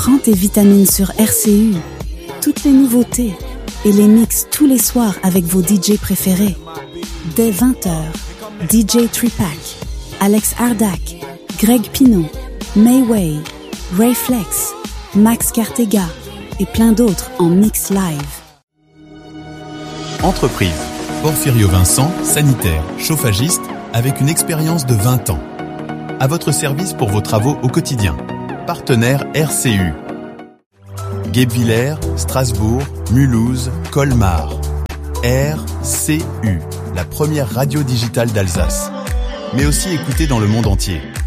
Prends tes vitamines sur RCU. Toutes les nouveautés et les mix tous les soirs avec vos DJ préférés. Dès 20h, DJ Tripack, Alex Ardak, Greg Pinot, Mayway, Ray Flex, Max Cartega et plein d'autres en mix live. Entreprise. Porfirio Vincent, sanitaire, chauffagiste, avec une expérience de 20 ans. À votre service pour vos travaux au quotidien. Partenaire RCU. Guebwiller, Strasbourg, Mulhouse, Colmar. RCU, la première radio digitale d'Alsace. Mais aussi écoutée dans le monde entier.